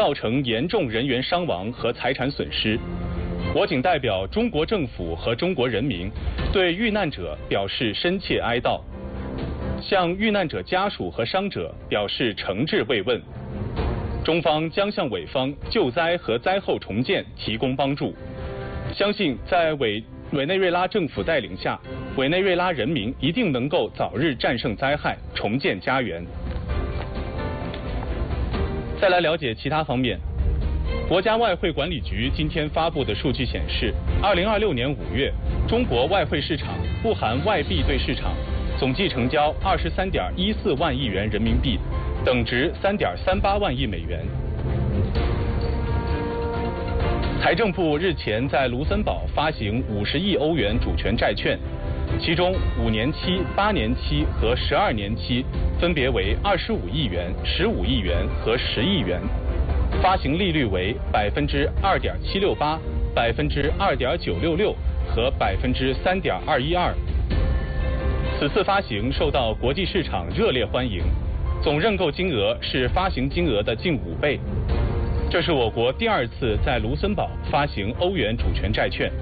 造成严重人员伤亡和财产损失。我谨代表中国政府和中国人民，对遇难者表示深切哀悼，向遇难者家属和伤者表示诚挚慰问。中方将向委方救灾和灾后重建提供帮助，相信在委内瑞拉政府带领下，委内瑞拉人民一定能够早日战胜灾害，重建家园。再来了解其他方面。国家外汇管理局今天发布的数据显示，2026年5月，中国外汇市场不含外币对市场总计成交23.14万亿元人民币，等值3.38万亿美元。财政部日前在卢森堡发行50亿欧元主权债券，其中5年期、8年期和12年期分别为25亿元、15亿元和10亿元。发行利率为2.768%、2.966%和3.212%。此次发行受到国际市场热烈欢迎，总认购金额是发行金额的近5倍。这是我国第2次在卢森堡发行欧元主权债券。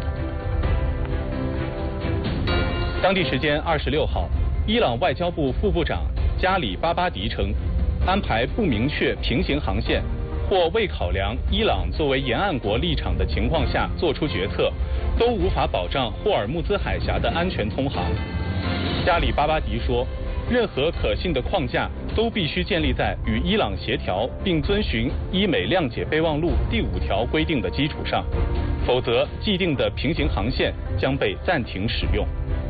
当地时间26号，伊朗外交部副部长加里巴巴迪称，安排不明确平行航线或未考量伊朗作为沿岸国立场的情况下做出决策，都无法保障霍尔木兹海峡的安全通航。加里巴巴迪说，任何可信的框架都必须建立在与伊朗协调并遵循伊美谅解备忘录第5条规定的基础上，否则既定的平行航线将被暂停使用。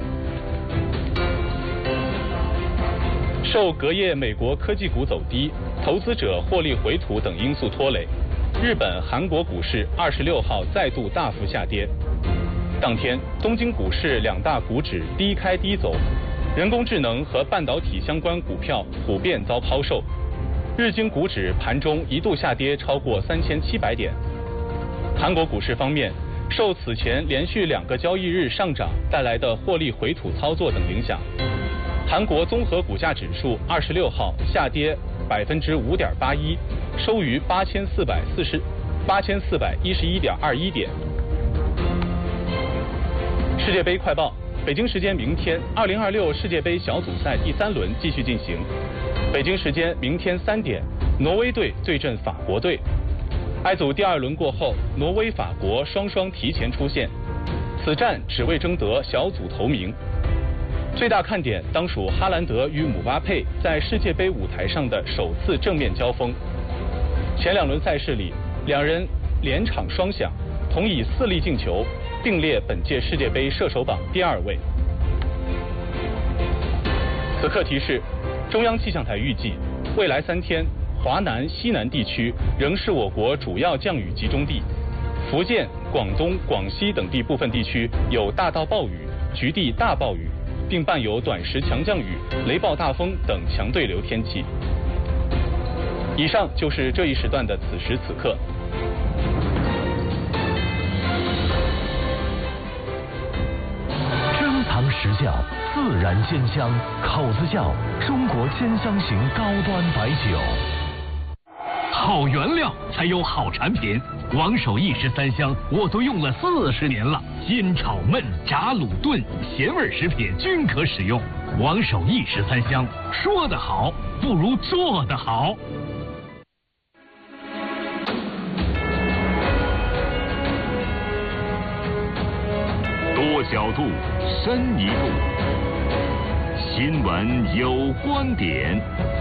受隔夜美国科技股走低、投资者获利回吐等因素拖累，日本、韩国股市26号再度大幅下跌。当天，东京股市2大股指低开低走，人工智能和半导体相关股票普遍遭抛售。日经股指盘中一度下跌超过3700点。韩国股市方面，受此前连续2个交易日上涨带来的获利回吐操作等影响，韩国综合股价指数26号下跌5.81%，收于8411.21点。世界杯快报：北京时间明天，2026世界杯小组赛第3轮继续进行。北京时间明天3点，挪威队对阵法国队。I组第2轮过后，挪威、法国双双提前出线，此战只为争得小组头名。最大看点当属哈兰德与姆巴佩在世界杯舞台上的首次正面交锋。前2轮赛事里，2人连场双响，同以4粒进球并列本届世界杯射手榜第2位。此刻提示：中央气象台预计，未来3天，华南、西南地区仍是我国主要降雨集中地，福建、广东、广西等地部分地区有大到暴雨、局地大暴雨，并伴有短时强降雨、雷暴大风等强对流天气。以上就是这一时段的此时此刻。 珍藏实窖，自然鲜香，口子窖，中国鲜香型高端白酒。好原料才有好产品，王守义13香我都用了40年了，煎炒焖炸卤炖咸味食品均可使用。王守义13香，说得好不如做得好。多角度，深一步，新闻有观点。